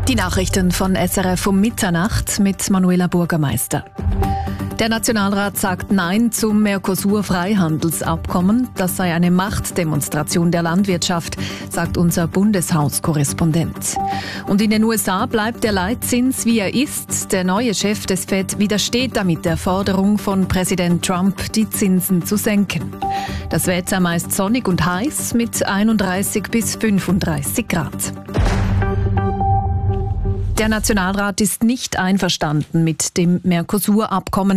Die Nachrichten von SRF um Mitternacht mit Manuela Burgermeister. Der Nationalrat sagt Nein zum Mercosur-Freihandelsabkommen. Das sei eine Machtdemonstration der Landwirtschaft, sagt unser Bundeshauskorrespondent. Und in den USA bleibt der Leitzins, wie er ist. Der neue Chef des FED widersteht damit der Forderung von Präsident Trump, die Zinsen zu senken. Das Wetter meist sonnig und heiß mit 31 bis 35 Grad. Der Nationalrat ist nicht einverstanden mit dem Mercosur-Abkommen.